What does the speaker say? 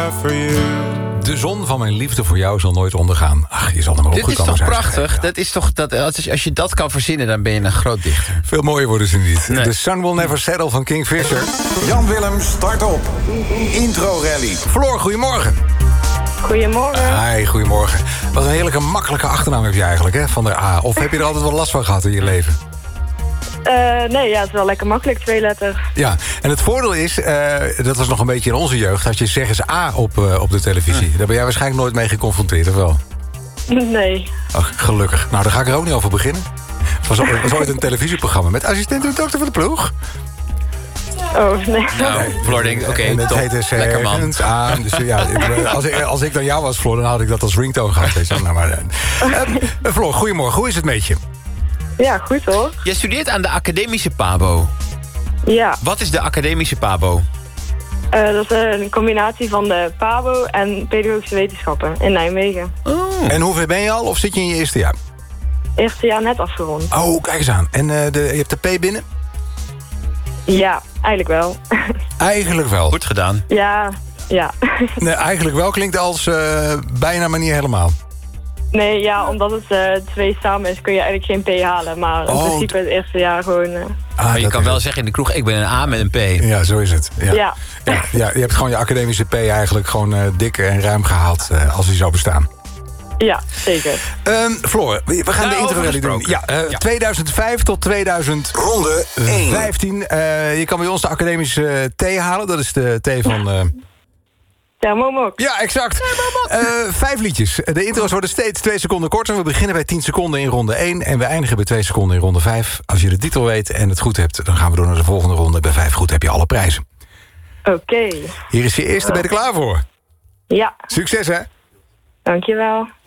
for you. De zon van mijn liefde voor jou zal nooit ondergaan. Ach, je zal er maar Dit is opgekomen toch zijn. prachtig? Ja. Dat is toch, als je dat kan verzinnen, dan ben je een groot dichter. Veel mooier worden ze niet. Nee. The Sun Will Never Settle van King Fisher. Jan Willem start op. Intro Rally. Floor, goedemorgen. Goedemorgen. Hi, goedemorgen. Wat een heerlijke makkelijke achternaam heb je eigenlijk, hè, van de A. Of heb je er altijd wel last van gehad in je leven? Nee, ja, het is wel lekker makkelijk, 2 letters. Ja, en het voordeel is, dat was nog een beetje in onze jeugd, dat je zeg eens A op de televisie. Daar ben jij waarschijnlijk nooit mee geconfronteerd, of wel? Nee. Ach, gelukkig. Nou, daar ga ik er ook niet over beginnen. Het was ooit een televisieprogramma met assistent en dokter van de ploeg. Oh, nee. Nou, Floor denkt, oké, En het top. heette Lekker man. ergens aan. Dus ja, als ik dan jou was, Floor, dan had ik dat als ringtone gehad. Weet je. Nou, maar, Floor, goedemorgen. Hoe is het met je? Ja, goed hoor. Jij studeert aan de Academische PABO. Ja, Wat is de Academische PABO? dat is een combinatie van de PABO en pedagogische wetenschappen in Nijmegen. En hoeveel ben je al? Of zit je in je eerste jaar? Eerste jaar net afgerond. Oh, kijk eens aan. En je hebt de P binnen? Ja, eigenlijk wel. Eigenlijk wel. Goed gedaan. Ja. Nee, eigenlijk wel klinkt als bijna, maar niet helemaal. Nee, ja, omdat het 2 samen is kun je eigenlijk geen P halen. Maar in principe het eerste jaar gewoon... Maar je dat kan is wel het. zeggen in de kroeg, ik ben een A met een P. Ja, zo is het. Ja. Ja. Ja, je hebt gewoon je academische P eigenlijk gewoon dik en ruim gehaald als die zou bestaan. Ja, zeker. Floor, we gaan de Daarover intro rally doen. gesproken. Ja, 2005 tot 2015. Ronde 1. Je kan bij ons de academische T halen. Dat is de T van... Thermomok. Ja, exact. 5 liedjes. De intro's worden steeds 2 seconden korter. We beginnen bij 10 seconden in ronde 1... en we eindigen bij 2 seconden in ronde 5. Als je de titel weet en het goed hebt... dan gaan we door naar de volgende ronde. Bij 5 goed heb je alle prijzen. Oké. Hier is je eerste. Ben je er klaar voor? Ja, Succes, hè? dankjewel.